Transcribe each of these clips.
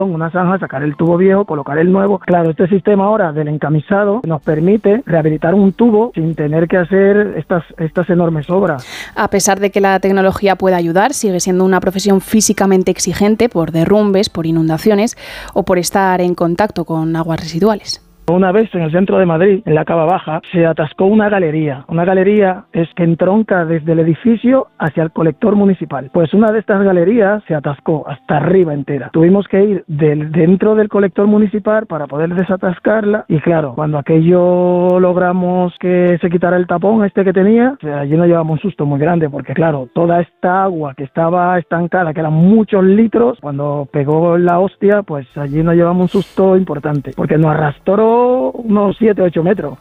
una zanja, sacar el tubo viejo, colocar el nuevo. Claro, este sistema ahora del encamisado nos permite rehabilitar un tubo sin tener que hacer estas enormes obras. A pesar de que la tecnología pueda ayudar, sigue siendo una profesión físicamente exigente por derrumbes, por inundaciones o por estar en contacto con aguas residuales. Una vez en el centro de Madrid, en la Cava Baja, se atascó una galería. Una galería es que entronca desde el edificio hacia el colector municipal. Pues una de estas galerías se atascó hasta arriba entera. Tuvimos que ir dentro del colector municipal para poder desatascarla. Y claro, cuando aquello logramos que se quitara el tapón que tenía, allí nos llevamos un susto muy grande, porque claro, toda esta agua que estaba estancada, que eran muchos litros, cuando pegó la hostia, pues allí nos llevamos un susto importante, porque nos arrastró unos 7-8 metros.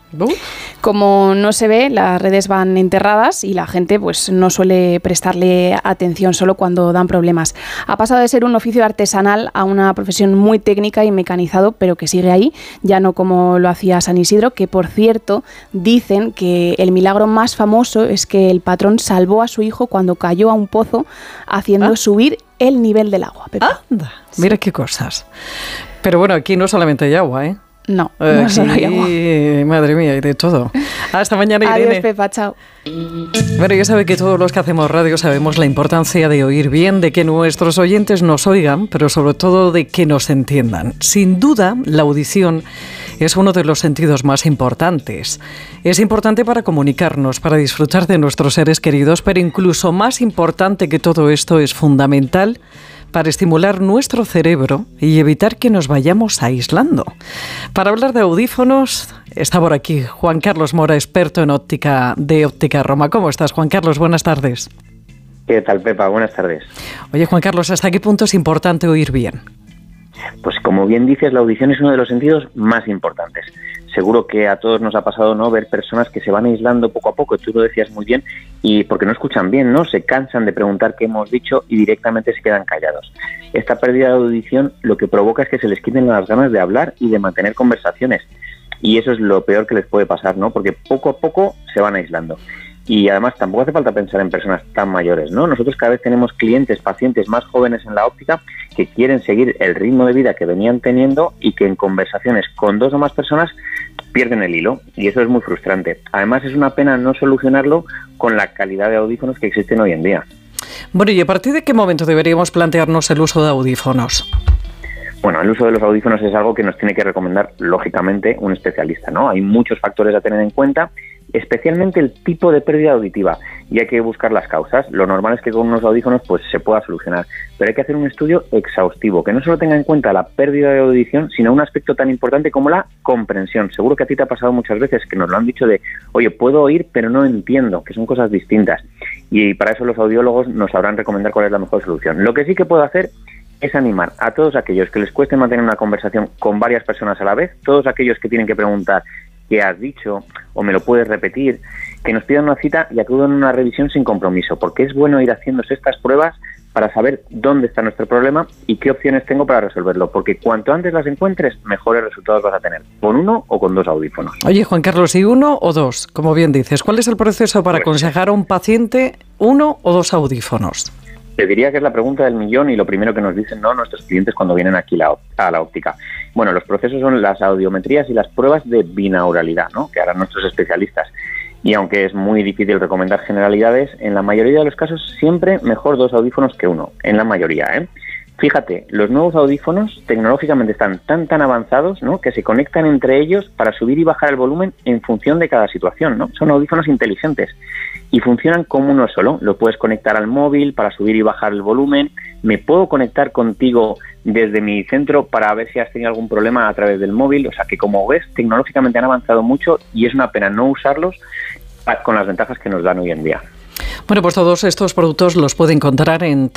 Como no se ve, las redes van enterradas y la gente pues no suele prestarle atención, solo cuando dan problemas. Ha pasado de ser un oficio artesanal a una profesión muy técnica y mecanizado, pero que sigue ahí, ya no como lo hacía San Isidro, que por cierto dicen que el milagro más famoso es que el patrón salvó a su hijo cuando cayó a un pozo haciendo subir el nivel del agua. Pepa. Anda, mira qué cosas. Pero bueno, aquí no solamente hay agua, ¿eh? No, no solo hay agua. Madre mía, hay de todo. Hasta mañana, Irene. Adiós, Pepa, chao. Bueno, ya sabe que todos los que hacemos radio sabemos la importancia de oír bien, de que nuestros oyentes nos oigan, pero sobre todo de que nos entiendan. Sin duda, la audición es uno de los sentidos más importantes. Es importante para comunicarnos, para disfrutar de nuestros seres queridos, pero incluso más importante que todo esto, es fundamental para estimular nuestro cerebro y evitar que nos vayamos aislando. Para hablar de audífonos, está por aquí Juan Carlos Mora, experto en óptica de Óptica Roma. ¿Cómo estás, Juan Carlos? Buenas tardes. ¿Qué tal, Pepa? Buenas tardes. Oye, Juan Carlos, ¿hasta qué punto es importante oír bien? Pues como bien dices, la audición es uno de los sentidos más importantes. Seguro que a todos nos ha pasado, ¿no?, ver personas que se van aislando poco a poco, tú lo decías muy bien, y porque no escuchan bien, ¿no? Se cansan de preguntar qué hemos dicho y directamente se quedan callados. Esta pérdida de audición lo que provoca es que se les quiten las ganas de hablar y de mantener conversaciones. Y eso es lo peor que les puede pasar, ¿no? Porque poco a poco se van aislando. Y además tampoco hace falta pensar en personas tan mayores, ¿no? Nosotros cada vez tenemos clientes, pacientes más jóvenes en la óptica que quieren seguir el ritmo de vida que venían teniendo y que en conversaciones con 2 o más personas pierden el hilo, y eso es muy frustrante. Además, es una pena no solucionarlo con la calidad de audífonos que existen hoy en día. Bueno, ¿y a partir de qué momento deberíamos plantearnos el uso de audífonos? Bueno, el uso de los audífonos es algo que nos tiene que recomendar, lógicamente, un especialista, ¿no? Hay muchos factores a tener en cuenta, especialmente el tipo de pérdida auditiva, y hay que buscar las causas. Lo normal es que con unos audífonos pues se pueda solucionar, pero hay que hacer un estudio exhaustivo, que no solo tenga en cuenta la pérdida de audición, sino un aspecto tan importante como la comprensión. Seguro que a ti te ha pasado muchas veces que nos lo han dicho de, oye, puedo oír pero no entiendo, que son cosas distintas, y para eso los audiólogos nos sabrán recomendar cuál es la mejor solución. Lo que sí que puedo hacer es animar a todos aquellos que les cueste mantener una conversación con varias personas a la vez, todos aquellos que tienen que preguntar ¿qué has dicho?, o ¿me lo puedes repetir?, que nos pidan una cita y acudan a una revisión sin compromiso, porque es bueno ir haciéndose estas pruebas para saber dónde está nuestro problema y qué opciones tengo para resolverlo, porque cuanto antes las encuentres, mejores resultados vas a tener, con 1 o con 2 audífonos. Oye, Juan Carlos, ¿y 1 o 2? Como bien dices, ¿cuál es el proceso para aconsejar a un paciente 1 o 2 audífonos? Te diría que es la pregunta del millón y lo primero que nos dicen, ¿no?, nuestros clientes cuando vienen aquí a la óptica. Bueno, los procesos son las audiometrías y las pruebas de binauralidad, ¿no?, que harán nuestros especialistas. Y aunque es muy difícil recomendar generalidades, en la mayoría de los casos siempre mejor 2 audífonos que 1, en la mayoría, ¿eh? Fíjate, los nuevos audífonos tecnológicamente están tan avanzados, ¿no?, que se conectan entre ellos para subir y bajar el volumen en función de cada situación, ¿no? Son audífonos inteligentes y funcionan como uno solo. Lo puedes conectar al móvil para subir y bajar el volumen. Me puedo conectar contigo desde mi centro para ver si has tenido algún problema a través del móvil. O sea que, como ves, tecnológicamente han avanzado mucho y es una pena no usarlos con las ventajas que nos dan hoy en día. Bueno, pues todos estos productos los puede encontrar en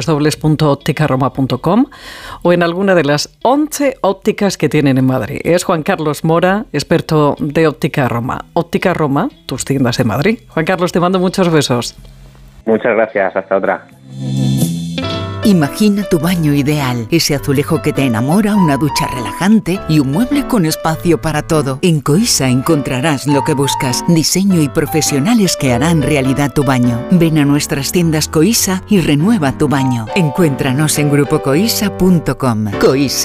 www.opticaroma.com o en alguna de las 11 ópticas que tienen en Madrid. Es Juan Carlos Mora, experto de Óptica Roma. Óptica Roma, tus tiendas en Madrid. Juan Carlos, te mando muchos besos. Muchas gracias, hasta otra. Imagina tu baño ideal, ese azulejo que te enamora, una ducha relajante y un mueble con espacio para todo. En Coisa encontrarás lo que buscas, diseño y profesionales que harán realidad tu baño. Ven a nuestras tiendas Coisa y renueva tu baño. Encuéntranos en grupocoisa.com. Coisa.